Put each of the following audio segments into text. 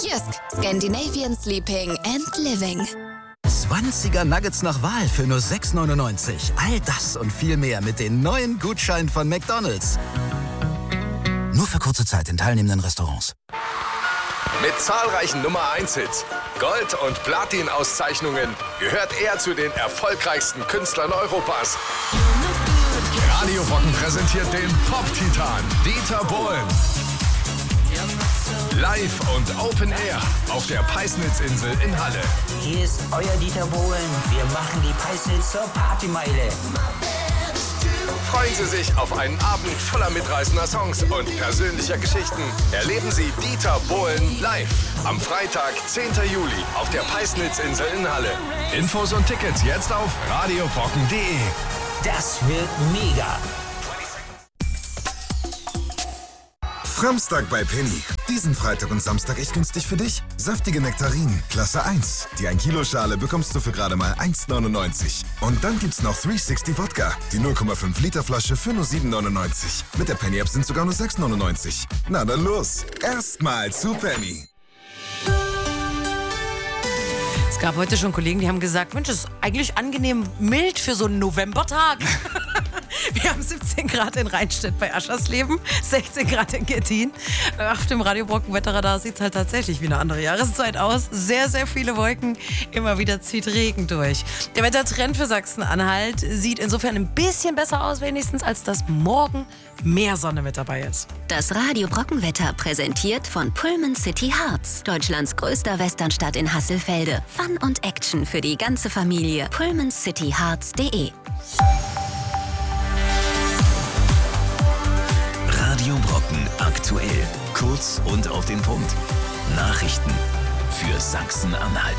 Jysk, Scandinavian Sleeping and Living. 20er Nuggets nach Wahl für nur 6,99. All das und viel mehr mit den neuen Gutscheinen von McDonald's. Nur für kurze Zeit in teilnehmenden Restaurants. Mit zahlreichen Nummer-1-Hits, Gold- und Platin-Auszeichnungen gehört er zu den erfolgreichsten Künstlern Europas. Radio Rocken präsentiert den Pop-Titan Dieter Bohlen. Live und Open Air auf der Peisnitzinsel in Halle. Hier ist euer Dieter Bohlen. Wir machen die Peisnitz zur Partymeile. Freuen Sie sich auf einen Abend voller mitreißender Songs und persönlicher Geschichten. Erleben Sie Dieter Bohlen live am Freitag, 10. Juli auf der Peisnitzinsel in Halle. Infos und Tickets jetzt auf radiobrocken.de. Das wird mega. Samstag bei Penny. Diesen Freitag und Samstag echt günstig für dich. Saftige Nektarinen, Klasse 1. Die 1 Kilo Schale bekommst du für gerade mal 1,99. Und dann gibt's noch 360 Wodka. Die 0,5 Liter Flasche für nur 7,99. Mit der Penny App sind sogar nur 6,99. Na dann los. Erstmal zu Penny. Es gab heute schon Kollegen, die haben gesagt, Mensch, das ist eigentlich angenehm mild für so einen Novembertag. Wir haben 17 Grad in Rheinstedt bei Aschersleben, 16 Grad in Gittin. Auf dem Radio Brocken Wetterradar sieht es halt tatsächlich wie eine andere Jahreszeit aus. Sehr, sehr viele Wolken, immer wieder zieht Regen durch. Der Wettertrend für Sachsen-Anhalt sieht insofern ein bisschen besser aus, wenigstens, als dass morgen mehr Sonne mit dabei ist. Das Radio Brockenwetter präsentiert von Pullman City Hearts, Deutschlands größter Westernstadt in Hasselfelde. Fun und Action für die ganze Familie. pullmancityhearts.de. Radio Brocken aktuell. Kurz und auf den Punkt. Nachrichten für Sachsen-Anhalt.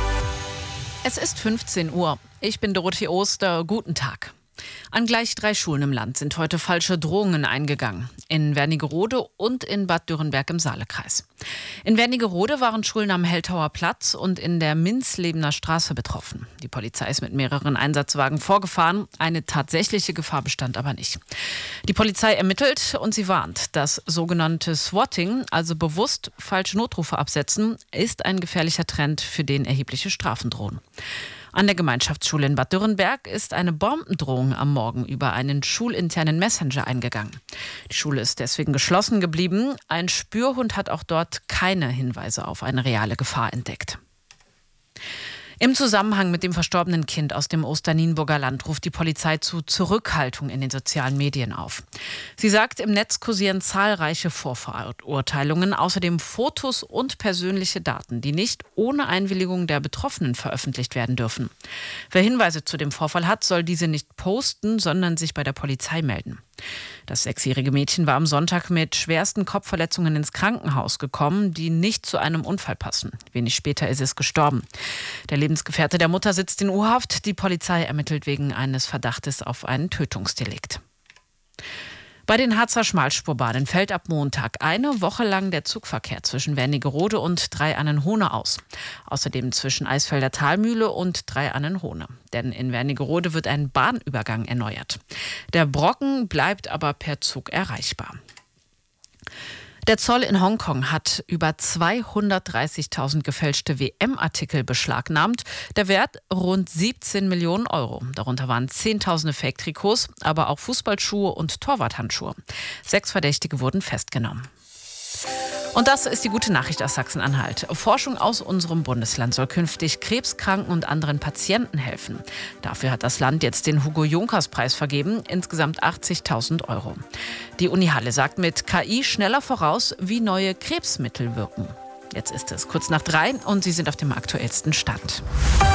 Es ist 15 Uhr. Ich bin Dorothee Oster. Guten Tag. An gleich 3 Schulen im Land sind heute falsche Drohungen eingegangen. In Wernigerode und in Bad Dürrenberg im Saalekreis. In Wernigerode waren Schulen am Heltauer Platz und in der Minzlebener Straße betroffen. Die Polizei ist mit mehreren Einsatzwagen vorgefahren. Eine tatsächliche Gefahr bestand aber nicht. Die Polizei ermittelt und sie warnt, das sogenannte Swatting, also bewusst falsche Notrufe absetzen, ist ein gefährlicher Trend, für den erhebliche Strafen drohen. An der Gemeinschaftsschule in Bad Dürrenberg ist eine Bombendrohung am Morgen über einen schulinternen Messenger eingegangen. Die Schule ist deswegen geschlossen geblieben. Ein Spürhund hat auch dort keine Hinweise auf eine reale Gefahr entdeckt. Im Zusammenhang mit dem verstorbenen Kind aus dem Osternienburger Land ruft die Polizei zu Zurückhaltung in den sozialen Medien auf. Sie sagt, im Netz kursieren zahlreiche Vorverurteilungen, außerdem Fotos und persönliche Daten, die nicht ohne Einwilligung der Betroffenen veröffentlicht werden dürfen. Wer Hinweise zu dem Vorfall hat, soll diese nicht posten, sondern sich bei der Polizei melden. Das 6-jährige Mädchen war am Sonntag mit schwersten Kopfverletzungen ins Krankenhaus gekommen, die nicht zu einem Unfall passen. Wenig später ist es gestorben. Der Lebensgefährte der Mutter sitzt in U-Haft. Die Polizei ermittelt wegen eines Verdachtes auf ein Tötungsdelikt. Bei den Harzer Schmalspurbahnen fällt ab Montag eine Woche lang der Zugverkehr zwischen Wernigerode und Drei-Annenhohne aus. Außerdem zwischen Eisfelder Talmühle und Drei-Annenhohne. Denn in Wernigerode wird ein Bahnübergang erneuert. Der Brocken bleibt aber per Zug erreichbar. Der Zoll in Hongkong hat über 230.000 gefälschte WM-Artikel beschlagnahmt. Der Wert rund 17 Millionen Euro. Darunter waren Zehntausende Fake-Trikots, aber auch Fußballschuhe und Torwarthandschuhe. 6 Verdächtige wurden festgenommen. Und das ist die gute Nachricht aus Sachsen-Anhalt. Forschung aus unserem Bundesland soll künftig Krebskranken und anderen Patienten helfen. Dafür hat das Land jetzt den Hugo-Junkers-Preis vergeben, insgesamt 80.000 Euro. Die Uni Halle sagt mit KI schneller voraus, wie neue Krebsmittel wirken. Jetzt ist es kurz nach 3 und Sie sind auf dem aktuellsten Stand.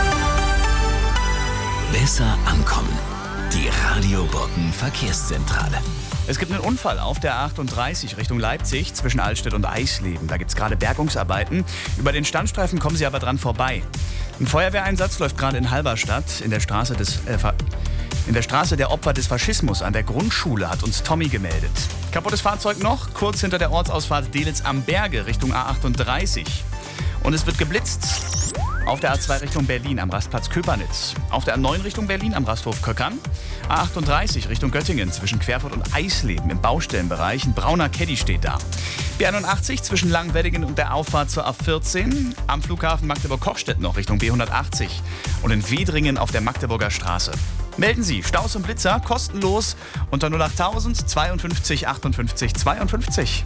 Besser ankommen. Die Radio Brocken Verkehrszentrale. Es gibt einen Unfall auf der 38 Richtung Leipzig zwischen Altstedt und Eisleben. Da gibt es gerade Bergungsarbeiten. Über den Standstreifen kommen Sie aber dran vorbei. Ein Feuerwehreinsatz läuft gerade in Halberstadt in der Straße der Opfer des Faschismus an der Grundschule, hat uns Tommy gemeldet. Kaputtes Fahrzeug noch, kurz hinter der Ortsausfahrt Delitz am Berge Richtung A38. Und es wird geblitzt. Auf der A2 Richtung Berlin am Rastplatz Köpernitz. Auf der A9 Richtung Berlin am Rasthof Köckern. A38 Richtung Göttingen zwischen Querfurt und Eisleben im Baustellenbereich. Ein brauner Caddy steht da. B81 zwischen Langweddingen und der Auffahrt zur A14. Am Flughafen Magdeburg-Kochstedt noch Richtung B180. Und in Wedringen auf der Magdeburger Straße. Melden Sie Staus und Blitzer kostenlos unter 08000 52 58 52.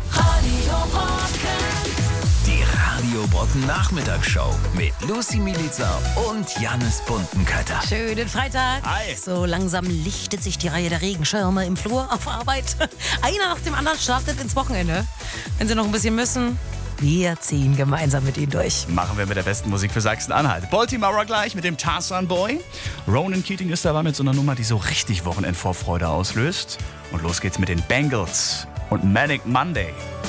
Die Radio Brocken Nachmittagsshow mit Lucy Milica und Jannis Buntenkötter. Schönen Freitag. Hi. So langsam lichtet sich die Reihe der Regenschirme im Flur auf Arbeit. Einer nach dem anderen startet ins Wochenende. Wenn Sie noch ein bisschen müssen, wir ziehen gemeinsam mit Ihnen durch. Machen wir mit der besten Musik für Sachsen-Anhalt. Baltimore gleich mit dem Tarzan Boy. Ronan Keating ist dabei mit so einer Nummer, die so richtig Wochenendvorfreude auslöst. Und los geht's mit den Bangles und Manic Monday.